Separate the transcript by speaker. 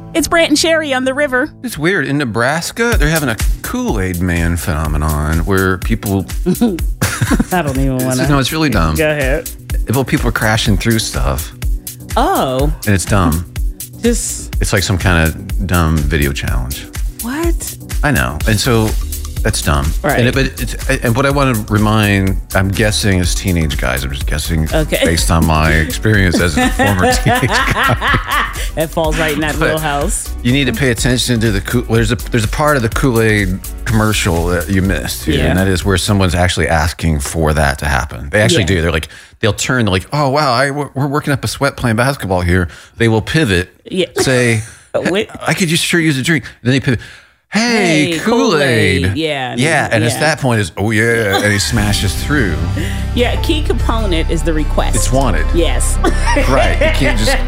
Speaker 1: It's Brant and Sherry on the river.
Speaker 2: It's weird. In Nebraska, they're having a Kool-Aid Man phenomenon where people...
Speaker 1: I don't even want to.
Speaker 2: No, it's really dumb.
Speaker 1: Go ahead.
Speaker 2: Well, people are crashing through stuff.
Speaker 1: Oh.
Speaker 2: And it's dumb.
Speaker 1: It's
Speaker 2: like some kind of dumb video challenge.
Speaker 1: What?
Speaker 2: I know. And so that's dumb.
Speaker 1: Right.
Speaker 2: And what I want to remind, I'm guessing as teenage guys, I'm just guessing based on my experience as a former teenage guy.
Speaker 1: That falls right in that wheelhouse.
Speaker 2: You need to pay attention to there's a part of the Kool-Aid commercial that you missed here, and that is where someone's actually asking for that to happen. They actually do. They're like, they'll turn, they're like, oh wow, we're working up a sweat playing basketball here. They will pivot, say, I could sure use a drink. Then they pivot. Hey, Kool-Aid.
Speaker 1: Yeah.
Speaker 2: And at that point is, and he smashes through.
Speaker 1: Yeah, key component is the request.
Speaker 2: It's wanted.
Speaker 1: Yes.
Speaker 2: Right. You can't just